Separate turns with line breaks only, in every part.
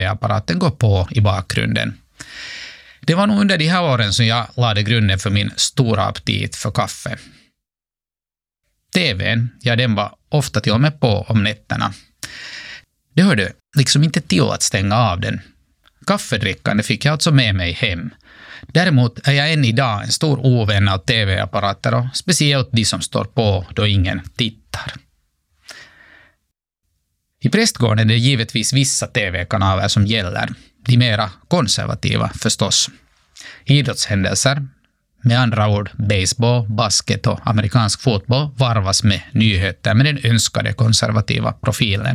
TV-apparaten går på i bakgrunden. Det var nog under de här åren som jag lade grunden för min stora aptit för kaffe. TVn, ja, den var ofta till och med på om nätterna. Det hörde liksom inte till att stänga av den. Kaffedrickande fick jag alltså med mig hem. Däremot är jag än idag en stor ovän av TV-apparater och speciellt de som står på då ingen tittar. I prästgården är det givetvis vissa TV-kanaler som gäller. De mera konservativa förstås. Idrottshändelser, med andra ord baseball, basket och amerikansk fotboll varvas med nyheter med den önskade konservativa profilen.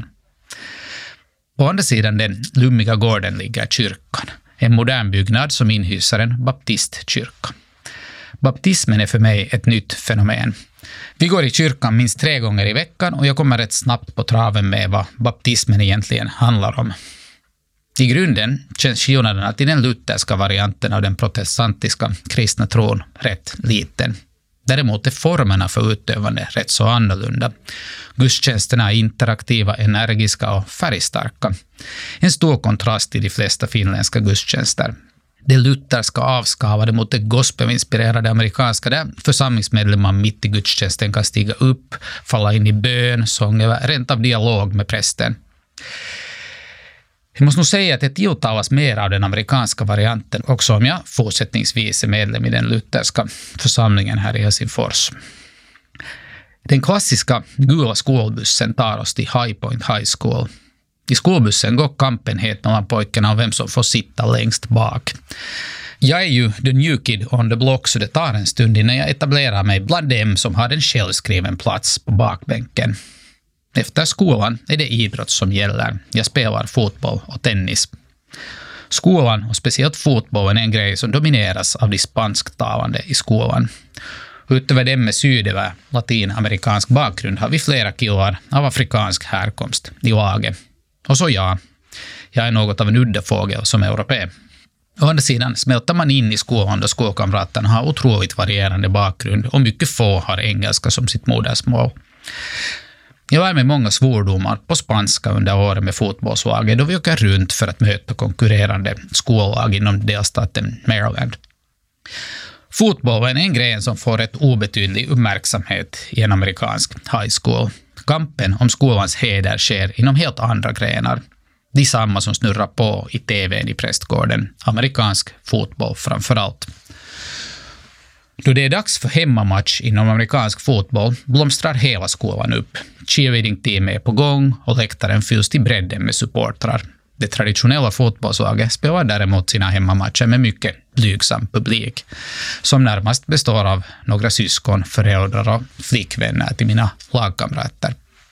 På andra sidan den lummiga gården ligger kyrkan. En modern byggnad som inhyser en baptistkyrka. Baptismen är för mig ett nytt fenomen. Vi går i kyrkan minst 3 gånger i veckan och jag kommer rätt snabbt på traven med vad baptismen egentligen handlar om. I grunden känns skillnaderna till den lutherska varianten av den protestantiska kristna tron rätt liten. Däremot är formerna för utövande rätt så annorlunda. Gudstjänsterna är interaktiva, energiska och färgstarka. En stor kontrast till de flesta finländska gudstjänster. Det lutherska avskavade mot det gospelinspirerade amerikanska där församlingsmedlemmar mitt i gudstjänsten kan stiga upp, falla in i bön, sång eller rent av dialog med prästen. Jag måste nog säga att jag tilltalas mer av den amerikanska varianten också om jag fortsättningsvis är medlem i den lutherska församlingen här i Helsingfors. Den klassiska gula skolbussen tar oss till High Point High School. I skolbussen går kampen het mellan pojkarna om vem som får sitta längst bak. Jag är ju the new kid on the block så det tar en stund innan jag etablerar mig bland dem som har en självskriven plats på bakbänken. Efter skolan är det idrott som gäller. Jag spelar fotboll och tennis. Skolan och speciellt fotbollen är en grej som domineras av de spansktalande i skolan. Utöver dem med syd- eller latinamerikansk bakgrund har vi flera killar av afrikansk härkomst i laget. Och så jag är något av en udda fågel som europé. Å andra sidan smälter man in i skolan då skolkamraterna har otroligt varierande bakgrund och mycket få har engelska som sitt modersmål. Jag lär mig många svordomar på spanska under åren med fotbollslaget då vi åker runt för att möta konkurrerande skollag inom delstaten Maryland. Fotbollen är en grej som får ett obetydlig uppmärksamhet i en amerikansk high school. Kampen om skolans heder sker inom helt andra grenar. De samma som snurrar på i tvn i prästgården. Amerikansk fotboll framförallt. Då det är dags för hemmamatch inom amerikansk fotboll blomstrar hela skolan upp. Cheerleading-team är på gång och läktaren fylls till bredden med supportrar. Det traditionella fotbollslaget spelar däremot sina hemmamatcher med mycket blygsam publik, som närmast består av några syskon, föräldrar och flickvänner till mina lagkamrater.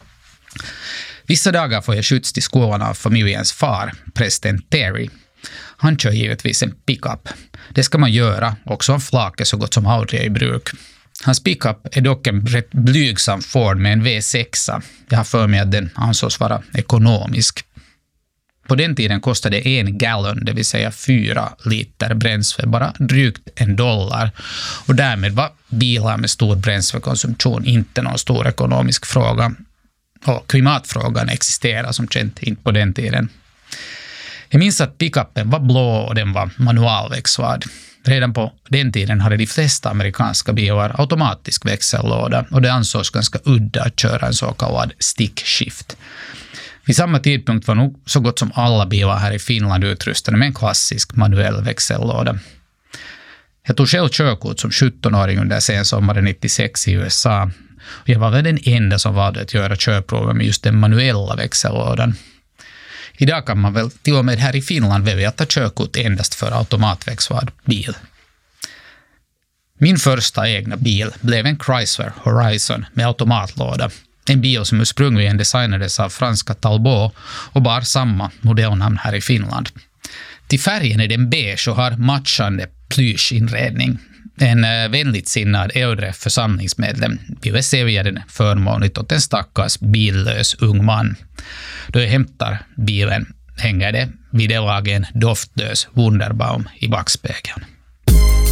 Vissa dagar får jag skjuts till skolan av familjens far, prästen Terry. Han kör givetvis en pickup. Det ska man göra, också om flaket så gott som aldrig är i bruk. Hans pickup är dock en rätt blygsam Ford med en V6. Jag har för mig att den ansågs vara ekonomisk. På den tiden kostade 1 gallon, det vill säga 4 liter bränsle, bara drygt $1. Och därmed var bilar med stor bränslekonsumtion inte någon stor ekonomisk fråga. Och klimatfrågan existerar som känt inte på den tiden. Jag minns att pickupen var blå och den var manualväxlad. Redan på den tiden hade de flesta amerikanska bilar automatisk växellåda och det ansågs ganska udda att köra en så kallad stick shift. Vid samma tidpunkt var nog så gott som alla bilar här i Finland utrustade med en klassisk manuell växellåda. Jag tog själv körkort som 17-åring under sensommaren 96 i USA. Och jag var väl den enda som valde att göra körprover med just den manuella växellådan. Idag kan man väl till och med här i Finland välja att ta körkort endast för automatväxlad bil. Min första egna bil blev en Chrysler Horizon med automatlåda. En bil som ursprungligen designades av franska Talbot och bar samma modellnamn här i Finland. Till färgen är den beige och har matchande plyschinredning. En vänligt sinnad äldre församlingsmedlem ville sälja den förmånligt åt en stackars billös ung man. Då jag hämtar bilen hänger det vid det laget en doftlös Wunderbaum i backspegeln.